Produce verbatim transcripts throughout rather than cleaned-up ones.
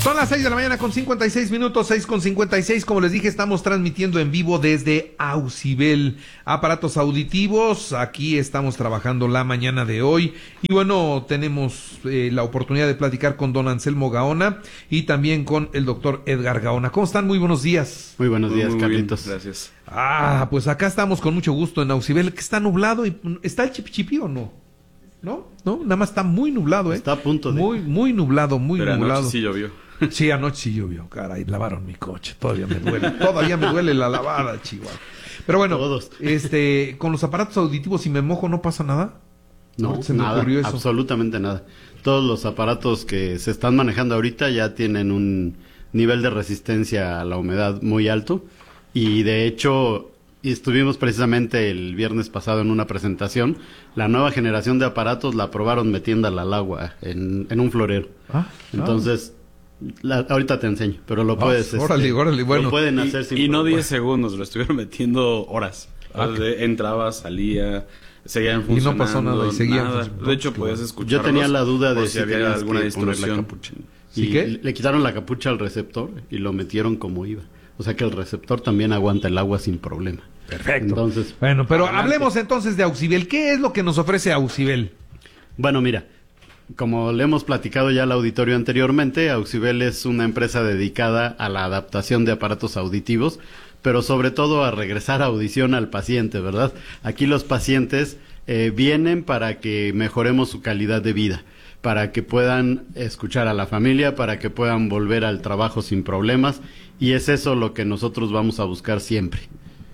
Son las seis de la mañana con cincuenta y seis minutos, seis con cincuenta y seis. Como les dije, estamos transmitiendo en vivo desde Auxibel Aparatos Auditivos. Aquí estamos trabajando la mañana de hoy. Y bueno, tenemos eh, la oportunidad de platicar con don Anselmo Gaona y también con el doctor Edgar Gaona. ¿Cómo están? Muy buenos días. Muy buenos días, muy, muy Carlitos. Bien, gracias. Ah, pues acá estamos con mucho gusto en Auxibel, que está nublado. y ¿Está el chipichipi o no? ¿No? ¿No? Nada más está muy nublado, ¿eh? Está a punto de... Muy, muy nublado, muy Pero nublado. anoche sí llovió. Sí, anoche sí llovió, caray, lavaron mi coche, todavía me duele, todavía me duele la lavada, Chihuahua. Pero bueno, Todos. este, con los aparatos auditivos, si me mojo, ¿no pasa nada? No, se me nada, ocurrió eso. absolutamente nada. Todos los aparatos que se están manejando ahorita ya tienen un nivel de resistencia a la humedad muy alto y de hecho estuvimos precisamente el viernes pasado en una presentación. La nueva generación de aparatos la probaron metiéndola al agua en, en un florero. Ah, Entonces, la, ahorita te enseño, pero lo ah, puedes... órale, este, órale, bueno. Lo pueden Y, hacer sin y no problema. diez segundos, lo estuvieron metiendo horas. Ah, O sea, entraba, salía, seguían Y no funcionando. pasó nada, y seguían nada. funcionando. De hecho, Qué podías bueno. escuchar. Yo tenía la duda de si si había tenías alguna que poner la distorsión. capucha. ¿Sí Y qué? le quitaron la capucha al receptor y lo metieron como iba. O sea que el receptor también aguanta el agua sin problema. Perfecto. Entonces, Bueno, pero adelante. hablemos entonces de Auxibel. ¿Qué es lo que nos ofrece Auxibel? Bueno, mira, como le hemos platicado ya al auditorio anteriormente, Auxibel es una empresa dedicada a la adaptación de aparatos auditivos, pero sobre todo a regresar audición al paciente, ¿verdad? Aquí los pacientes eh, vienen para que mejoremos su calidad de vida, para que puedan escuchar a la familia, para que puedan volver al trabajo sin problemas, y es eso lo que nosotros vamos a buscar siempre.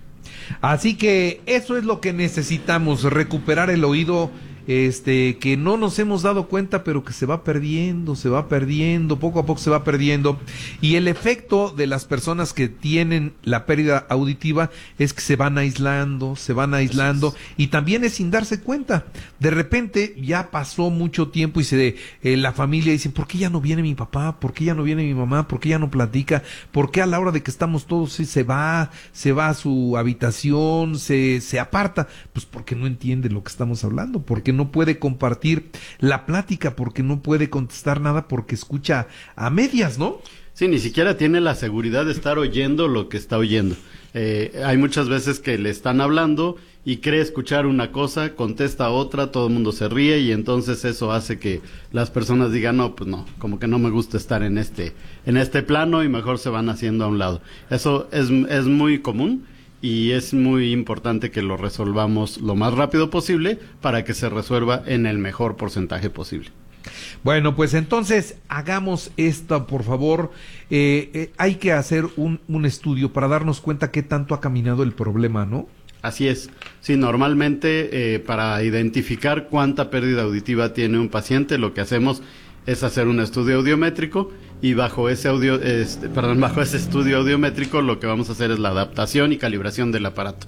Así que eso es lo que necesitamos, recuperar el oído, este, que no nos hemos dado cuenta, pero que se va perdiendo, se va perdiendo, poco a poco se va perdiendo. Y el efecto de las personas que tienen la pérdida auditiva es que se van aislando, se van aislando, y también es sin darse cuenta. De repente ya pasó mucho tiempo y se eh, la familia dice, ¿por qué ya no viene mi papá? ¿Por qué ya no viene mi mamá? ¿Por qué ya no platica? ¿Por qué a la hora de que estamos todos sí, se va, se va a su habitación, se, se aparta? Pues porque no entiende lo que estamos hablando, porque no puede compartir la plática, porque no puede contestar nada, porque escucha a medias, ¿no? Sí, ni siquiera tiene la seguridad de estar oyendo lo que está oyendo. Eh, hay muchas veces que le están hablando y cree escuchar una cosa, contesta otra, todo el mundo se ríe y entonces eso hace que las personas digan, no, pues no, como que no me gusta estar en este, en este plano y mejor se van haciendo a un lado. Eso es, es muy común. Y es muy importante que lo resolvamos lo más rápido posible para que se resuelva en el mejor porcentaje posible. Bueno, pues entonces hagamos esto, por favor. Eh, eh, hay que hacer un, un estudio para darnos cuenta qué tanto ha caminado el problema, ¿no? Así es. Sí, normalmente eh, para identificar cuánta pérdida auditiva tiene un paciente, lo que hacemos es hacer un estudio audiométrico y bajo ese audio, este, perdón, bajo ese estudio audiométrico lo que vamos a hacer es la adaptación y calibración del aparato.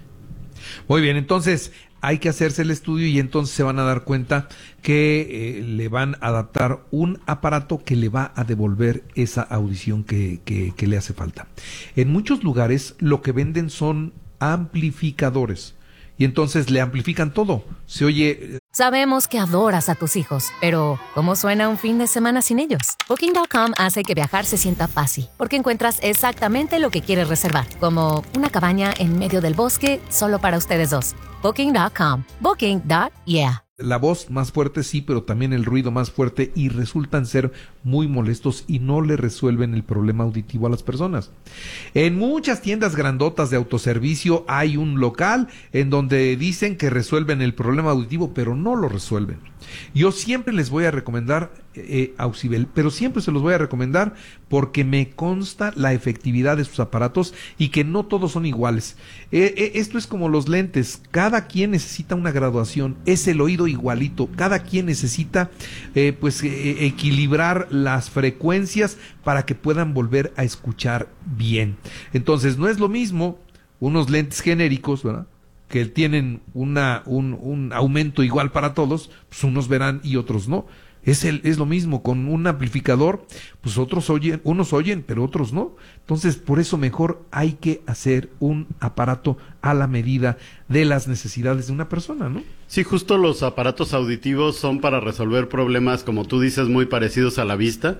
Muy bien, entonces hay que hacerse el estudio y entonces se van a dar cuenta que eh, le van a adaptar un aparato que le va a devolver esa audición que, que, que le hace falta. En muchos lugares lo que venden son amplificadores. Y entonces le amplifican todo. Se oye... Sabemos que adoras a tus hijos, pero ¿cómo suena un fin de semana sin ellos? Booking punto com hace que viajar se sienta fácil, porque encuentras exactamente lo que quieres reservar, como una cabaña en medio del bosque solo para ustedes dos. Booking punto com. Booking punto yeah. La voz más fuerte sí, pero también el ruido más fuerte y resultan ser muy molestos y no le resuelven el problema auditivo a las personas. En muchas tiendas grandotas de autoservicio hay un local en donde dicen que resuelven el problema auditivo, pero no lo resuelven. Yo siempre les voy a recomendar eh, Auxibel, pero siempre se los voy a recomendar porque me consta la efectividad de sus aparatos y que no todos son iguales. Eh, eh, esto es como los lentes, cada quien necesita una graduación, es el oído igualito, cada quien necesita eh, pues eh, equilibrar las frecuencias para que puedan volver a escuchar bien. Entonces no es lo mismo unos lentes genéricos, ¿verdad?, que tienen una un, un aumento igual para todos, pues unos verán y otros no. Es el es lo mismo con un amplificador, pues otros oyen, unos oyen, pero otros no. Entonces, por eso mejor hay que hacer un aparato a la medida de las necesidades de una persona, ¿no? Sí, justo los aparatos auditivos son para resolver problemas, como tú dices, muy parecidos a la vista,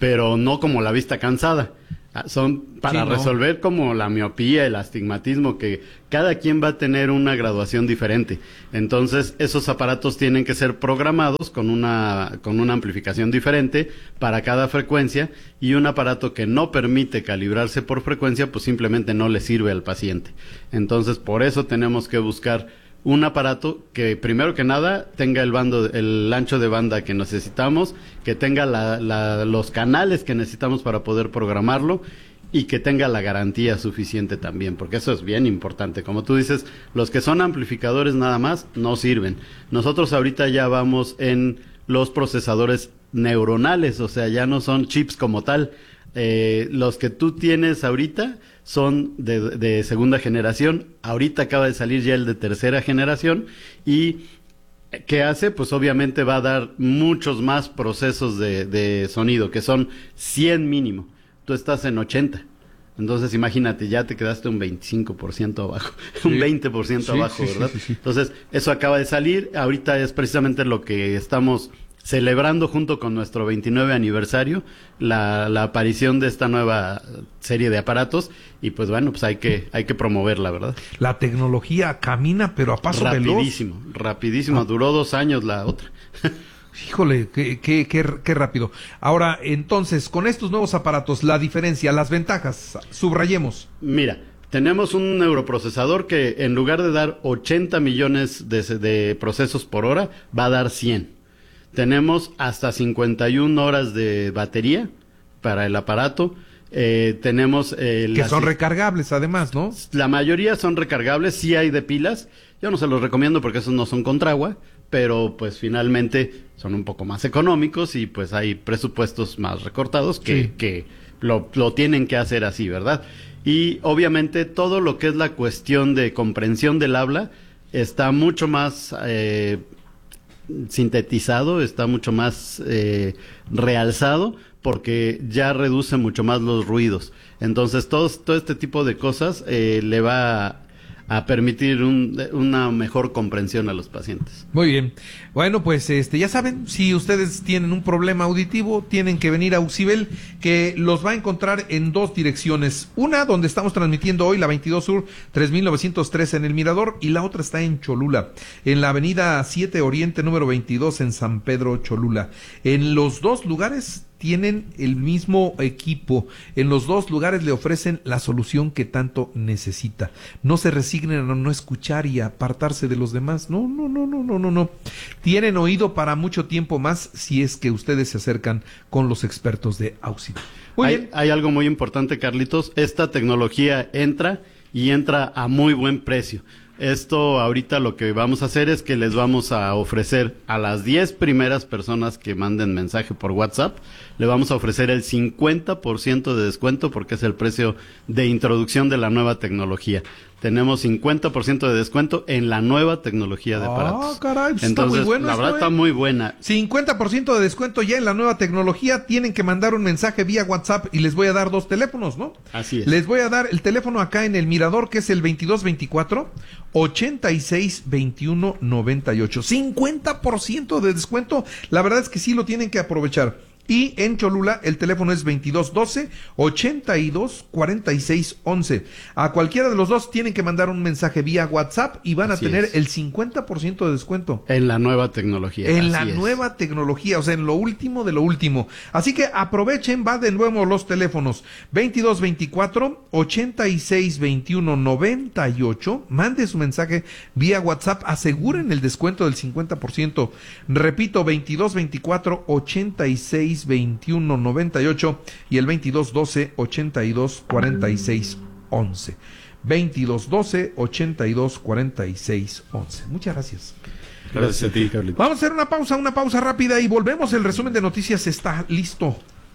pero no como la vista cansada. Son para sí, ¿no? resolver como la miopía, el astigmatismo, que cada quien va a tener una graduación diferente. Entonces, esos aparatos tienen que ser programados con una, con una amplificación diferente para cada frecuencia, y un aparato que no permite calibrarse por frecuencia, pues simplemente no le sirve al paciente. Entonces, por eso tenemos que buscar un aparato que, primero que nada, tenga el bando, el ancho de banda que necesitamos, que tenga la, la, los canales que necesitamos para poder programarlo, y que tenga la garantía suficiente también, porque eso es bien importante. Como tú dices, los que son amplificadores nada más no sirven. Nosotros ahorita ya vamos en los procesadores neuronales, o sea, ya no son chips como tal. Eh, los que tú tienes ahorita son de, de segunda generación. Ahorita acaba de salir ya el de tercera generación, y ¿qué hace? Pues obviamente va a dar muchos más procesos de, de sonido, que son cien mínimo. Tú estás en ochenta. Entonces imagínate, ya te quedaste un veinticinco por ciento abajo, sí. un veinte por ciento sí, abajo, sí, ¿verdad? Sí, sí, sí. Entonces eso acaba de salir. Ahorita es precisamente lo que estamos celebrando junto con nuestro veintinueve aniversario, la, la aparición de esta nueva serie de aparatos, y pues bueno, pues hay que hay que promoverla, ¿verdad? La tecnología camina, pero a paso veloz. Rapidísimo, rapidísimo. Ah. Duró dos años la otra. Híjole, qué, qué, qué, qué rápido. Ahora, entonces, con estos nuevos aparatos, la diferencia, las ventajas, subrayemos. Mira, tenemos un neuroprocesador que en lugar de dar ochenta millones de, de procesos por hora, va a dar cien. Tenemos hasta cincuenta y una horas de batería para el aparato. Eh, tenemos... Eh, que son recargables además, ¿no? La mayoría son recargables, sí hay de pilas. Yo no se los recomiendo porque esos no son contra agua, pero pues finalmente son un poco más económicos, y pues hay presupuestos más recortados que, sí. que lo, lo tienen que hacer así, ¿verdad? Y obviamente todo lo que es la cuestión de comprensión del habla está mucho más... Eh, sintetizado, está mucho más eh, realzado, porque ya reduce mucho más los ruidos. Entonces todo, todo este tipo de cosas eh, le va a, a permitir un, una mejor comprensión a los pacientes. Muy bien. Bueno, pues este ya saben, si ustedes tienen un problema auditivo, tienen que venir a Auxibel, que los va a encontrar en dos direcciones. Una, donde estamos transmitiendo hoy, la veintidós Sur, tres mil novecientos trece en El Mirador, y la otra está en Cholula, en la avenida siete Oriente, número veintidós, en San Pedro, Cholula. En los dos lugares tienen el mismo equipo. En los dos lugares le ofrecen la solución que tanto necesita. No se resignen a no escuchar y a apartarse de los demás. No, no, no, no, no, no, no. Tienen oído para mucho tiempo más si es que ustedes se acercan con los expertos de Auxibel. Muy hay, bien. Hay algo muy importante, Carlitos. Esta tecnología entra y entra a muy buen precio. Esto ahorita lo que vamos a hacer es que les vamos a ofrecer a las diez primeras personas que manden mensaje por WhatsApp, le vamos a ofrecer el cincuenta por ciento de descuento, porque es el precio de introducción de la nueva tecnología. Tenemos cincuenta por ciento de descuento en la nueva tecnología de aparatos. Ah, caray, pues entonces, está muy bueno la esto, verdad ¿eh? está muy buena. cincuenta por ciento de descuento ya en la nueva tecnología. Tienen que mandar un mensaje vía WhatsApp, y les voy a dar dos teléfonos, ¿no? Así es. Les voy a dar el teléfono acá en El Mirador, que es el veintidós veinticuatro, ochenta y seis veintiuno noventa y ocho. cincuenta por ciento de descuento. La verdad es que sí lo tienen que aprovechar. Y en Cholula el teléfono es veintidós doce, ochenta y dos cuarenta y seis once. A cualquiera de los dos tienen que mandar un mensaje vía WhatsApp y van Así a tener es. el cincuenta por ciento de descuento. En la nueva tecnología. En Así la es. nueva tecnología, o sea, en lo último de lo último. Así que aprovechen, va de nuevo los teléfonos. veintidós veinticuatro, ochenta y seis veintiuno noventa y ocho. Mande su mensaje vía WhatsApp, aseguren el descuento del cincuenta por ciento. Repito, veintidós veinticuatro, ochenta y seis veintiuno noventa y ocho y el veintidós doce, ochenta y dos cuarenta y seis once. veintidós doce, ochenta y dos cuarenta y seis once. Muchas gracias. Gracias a ti, Carlitos. Vamos a hacer una pausa, una pausa rápida y volvemos. El resumen de noticias está listo.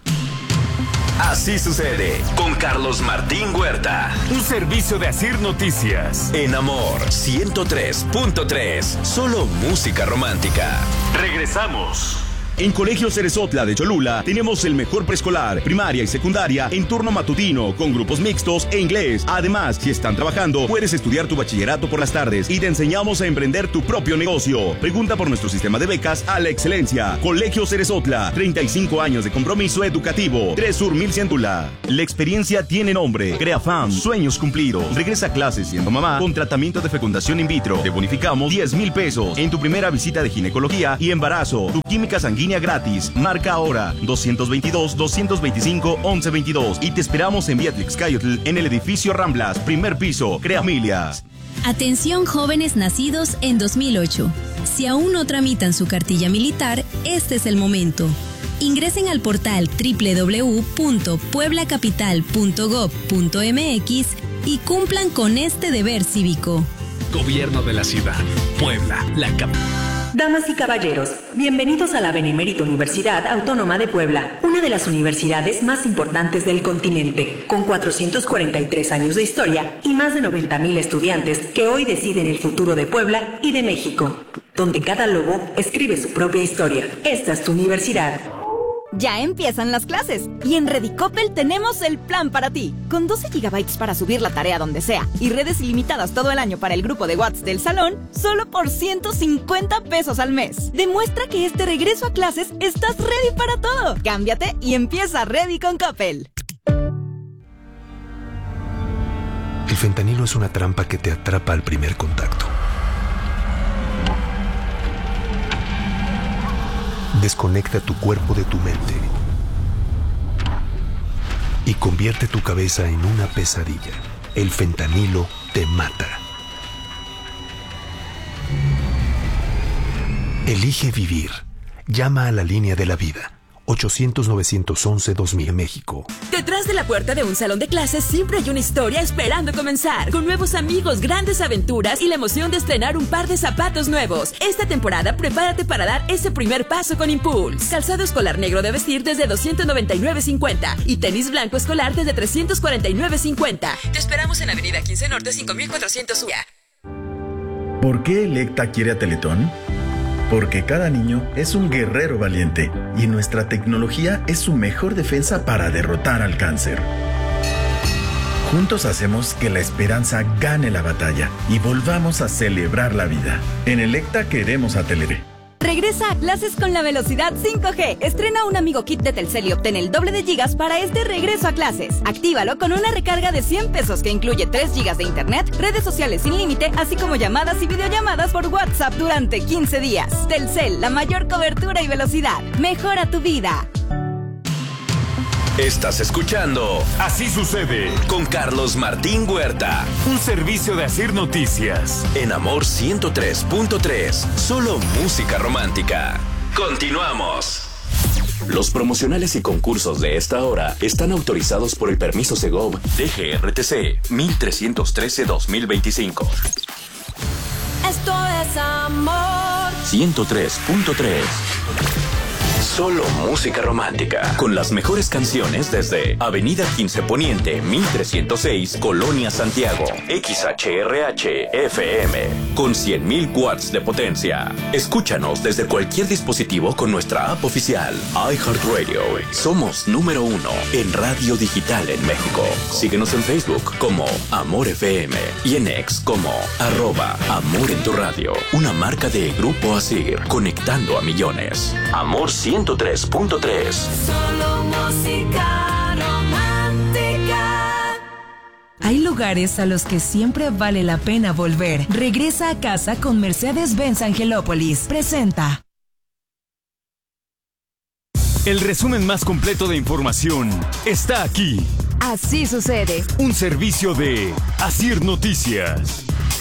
Así sucede con Carlos Martín Huerta. Un servicio de Asir Noticias. En Amor ciento tres punto tres. Solo música romántica. Regresamos. En Colegio Cerezotla de Cholula tenemos el mejor preescolar, primaria y secundaria en turno matutino, con grupos mixtos e inglés. Además, si están trabajando, puedes estudiar tu bachillerato por las tardes y te enseñamos a emprender tu propio negocio. Pregunta por nuestro sistema de becas a la excelencia. Colegio Cerezotla, treinta y cinco años de compromiso educativo. tres Sur mil cien Tula. La experiencia tiene nombre. CreaFam, sueños cumplidos. Regresa a clases siendo mamá con tratamiento de fecundación in vitro. Te bonificamos diez mil pesos en tu primera visita de ginecología y embarazo. Tu química sanguínea gratis. Marca ahora doscientos veintidós, doscientos veinticinco, once veintidós y te esperamos en Beatrix Cayotl en el edificio Ramblas, primer piso. Crea Familias. Atención jóvenes nacidos en dos mil ocho. Si aún no tramitan su cartilla militar, este es el momento. Ingresen al portal doble u doble u doble u punto puebla capital punto gob punto eme equis y cumplan con este deber cívico. Gobierno de la Ciudad. Puebla, la capital. Damas y caballeros, bienvenidos a la Benemérita Universidad Autónoma de Puebla, una de las universidades más importantes del continente, con cuatrocientos cuarenta y tres años de historia y más de noventa mil estudiantes que hoy deciden el futuro de Puebla y de México, donde cada lobo escribe su propia historia. Esta es tu universidad. Ya empiezan las clases y en Redicopel tenemos el plan para ti. Con doce gigabytes para subir la tarea donde sea y redes ilimitadas todo el año para el grupo de WhatsApp del salón, solo por ciento cincuenta pesos al mes. Demuestra que este regreso a clases estás ready para todo. Cámbiate y empieza Ready con Coppel. El fentanilo es una trampa que te atrapa al primer contacto. Desconecta tu cuerpo de tu mente y convierte tu cabeza en una pesadilla. El fentanilo te mata. Elige vivir. Llama a la línea de la vida. ochocientos, novecientos once, dos mil México. Detrás de la puerta de un salón de clases siempre hay una historia esperando comenzar. Con nuevos amigos, grandes aventuras y la emoción de estrenar un par de zapatos nuevos. Esta temporada prepárate para dar ese primer paso con Impulse. Calzado escolar negro de vestir desde doscientos noventa y nueve cincuenta y tenis blanco escolar desde trescientos cuarenta y nueve cincuenta. Te esperamos en Avenida quince Norte cinco mil cuatrocientos U. ¿Por qué Electa quiere a Teletón? Porque cada niño es un guerrero valiente y nuestra tecnología es su mejor defensa para derrotar al cáncer. Juntos hacemos que la esperanza gane la batalla y volvamos a celebrar la vida. En Electa queremos a Telere. Regresa a clases con la velocidad cinco G. Estrena un amigo kit de Telcel y obtén el doble de gigas para este regreso a clases. Actívalo con una recarga de cien pesos que incluye tres gigas de internet, redes sociales sin límite, así como llamadas y videollamadas por WhatsApp durante quince días. Telcel, la mayor cobertura y velocidad. Mejora tu vida. Estás escuchando Así Sucede con Carlos Martín Huerta. Un servicio de Asir Noticias. En Amor ciento tres punto tres. Solo música romántica. Continuamos. Los promocionales y concursos de esta hora están autorizados por el permiso Segov D G R T C mil trescientos trece dos mil veinticinco. Esto es Amor ciento tres punto tres. Solo música romántica. Con las mejores canciones desde Avenida quince Poniente, mil trescientos seis, Colonia Santiago. X H R H F M. Con cien mil watts de potencia. Escúchanos desde cualquier dispositivo con nuestra app oficial. iHeartRadio. Somos número uno en radio digital en México. Síguenos en Facebook como Amor F M y en X como arroba Amor en tu radio. Una marca de Grupo Asir. Conectando a millones. Amor ciento tres punto tres. Solo música romántica. Hay lugares a los que siempre vale la pena volver. Regresa a casa con Mercedes-Benz Angelópolis. Presenta. El resumen más completo de información está aquí. Así sucede. Un servicio de Asir Noticias.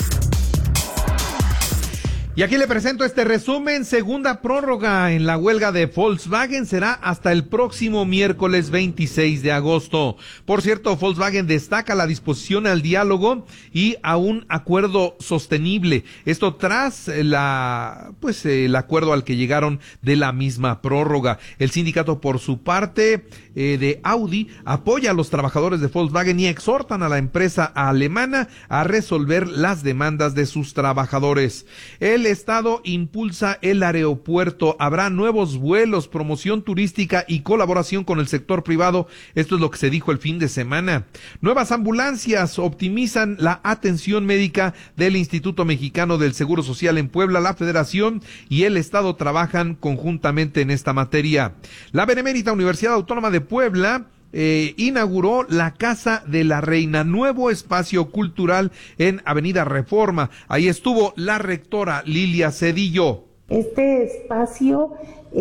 Y aquí le presento este resumen. Segunda prórroga en la huelga de Volkswagen será hasta el próximo miércoles veintiséis de agosto. Por cierto, Volkswagen destaca la disposición al diálogo y a un acuerdo sostenible. Esto tras la, pues, el acuerdo al que llegaron de la misma prórroga. El sindicato, por su parte, eh, de Audi, apoya a los trabajadores de Volkswagen y exhortan a la empresa alemana a resolver las demandas de sus trabajadores. El El Estado impulsa el aeropuerto. Habrá nuevos vuelos, promoción turística y colaboración con el sector privado. Esto es lo que se dijo el fin de semana. Nuevas ambulancias optimizan la atención médica del Instituto Mexicano del Seguro Social en Puebla. La Federación y el Estado trabajan conjuntamente en esta materia. La Benemérita Universidad Autónoma de Puebla Eh, inauguró la Casa de la Reina, nuevo espacio cultural en Avenida Reforma. Ahí estuvo la rectora Lilia Cedillo. Este espacio